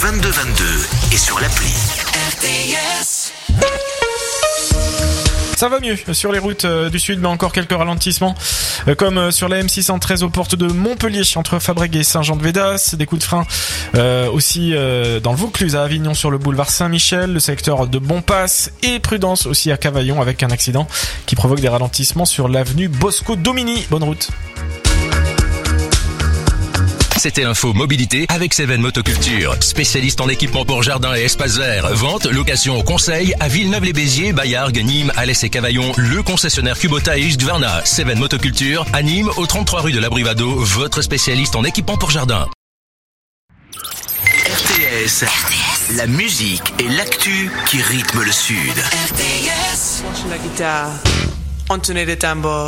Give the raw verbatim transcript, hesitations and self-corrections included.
vingt-deux vingt-deux et sur l'appli. R T S. Ça va mieux sur les routes du sud, mais encore quelques ralentissements, comme sur la M six cent treize aux portes de Montpellier, entre Fabrègues et Saint-Jean-de-Védas. Des coups de frein euh, aussi euh, dans le Vaucluse à Avignon sur le boulevard Saint-Michel, le secteur de Bonpass, et prudence aussi à Cavaillon avec un accident qui provoque des ralentissements sur l'avenue Bosco-Domini. Bonne route. C'était Info Mobilité avec Seven Motoculture, spécialiste en équipement pour jardin et espace vert. Vente, location, conseil à Villeneuve-les-Béziers, Bayargues, Nîmes, Alès et Cavaillon. Le concessionnaire Kubota et Husqvarna. Seven Motoculture à Nîmes, au trente-trois rue de l'Abrivado, votre spécialiste en équipement pour jardin. R T S, la musique et l'actu qui rythme le sud. R T S. La guitare, entonner les tambours.